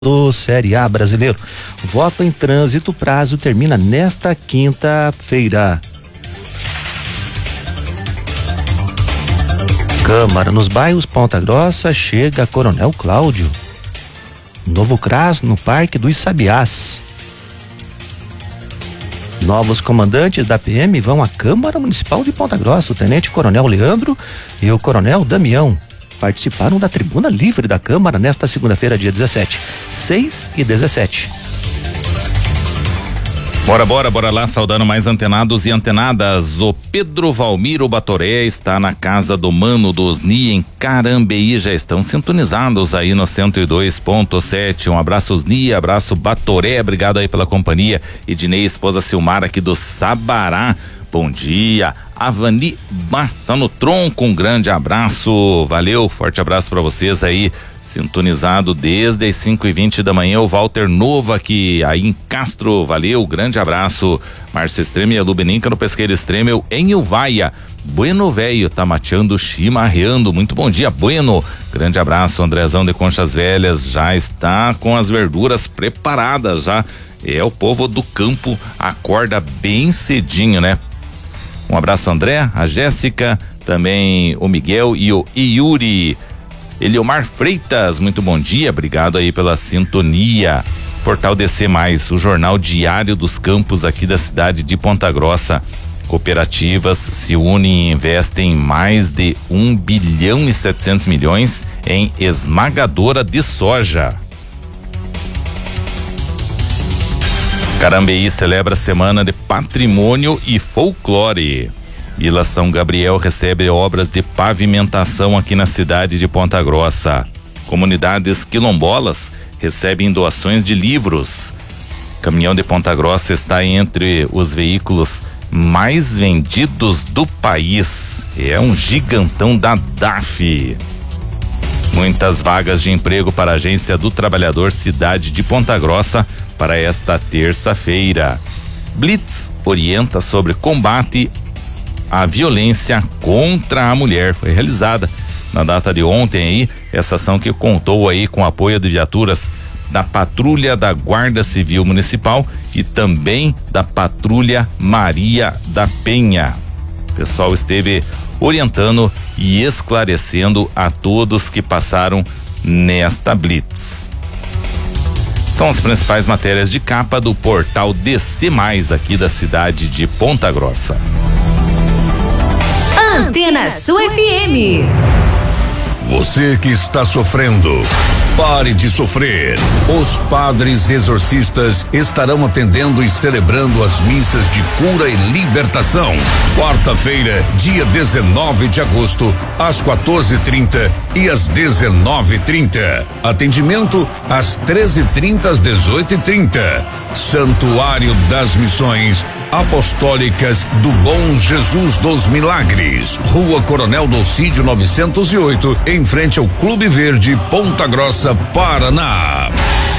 do Série A brasileiro. Voto em trânsito, prazo termina nesta quinta-feira. Câmara nos bairros Ponta Grossa, chega Coronel Cláudio. Novo CRAS no Parque dos Sabiás. Novos comandantes da PM vão à Câmara Municipal de Ponta Grossa. O Tenente Coronel Leandro e o Coronel Damião participaram da Tribuna Livre da Câmara nesta segunda-feira, dia 17, 6 e 17. Bora lá, saudando mais antenados e antenadas. O Pedro Valmiro Batoré está na casa do Mano dos Ni em Carambeí, já estão sintonizados aí no 102.7. Um abraço Ni, abraço Batoré, obrigado aí pela companhia. Ednei, esposa Silmar aqui do Sabará, bom dia. Avani tá no tronco, um grande abraço, valeu, forte abraço para vocês aí, sintonizado desde as 5h20 da manhã. O Walter Nova aqui aí em Castro, valeu, grande abraço. Márcio Estreme e a Lubeninca no Pesqueiro Estremel em Uvaia. Bueno Velho tá mateando, chimarreando, muito bom dia, Bueno, grande abraço. Andrezão de Conchas Velhas já está com as verduras preparadas já. É, o povo do campo acorda bem cedinho, né? Um abraço, André, a Jéssica, também o Miguel e o Yuri. Eliomar Freitas, muito bom dia, obrigado aí pela sintonia. Portal DC+, o jornal diário dos campos aqui da cidade de Ponta Grossa. Cooperativas se unem e investem mais de 1 bilhão e 700 milhões em esmagadora de soja. Carambeí celebra a Semana de Patrimônio e Folclore. Vila São Gabriel recebe obras de pavimentação aqui na cidade de Ponta Grossa. Comunidades quilombolas recebem doações de livros. Caminhão de Ponta Grossa está entre os veículos mais vendidos do país. É um gigantão da DAF. Muitas vagas de emprego para a Agência do Trabalhador Cidade de Ponta Grossa para esta terça-feira. Blitz orienta sobre combate à violência contra a mulher. Foi realizada na data de ontem aí, essa ação que contou aí com o apoio de viaturas da Patrulha da Guarda Civil Municipal e também da Patrulha Maria da Penha. O pessoal esteve orientando e esclarecendo a todos que passaram nesta Blitz. São as principais matérias de capa do portal DC+, aqui da cidade de Ponta Grossa. Antena Sul FM. Você que está sofrendo, pare de sofrer. Os padres exorcistas estarão atendendo e celebrando as missas de cura e libertação. Quarta-feira, dia 19 de agosto, às 14h30 e às 19h30. Atendimento às 13h30 às 18h30. Santuário das Missões Apostólicas do Bom Jesus dos Milagres, Rua Coronel Dolcídio 908, em frente ao Clube Verde, Ponta Grossa, Paraná.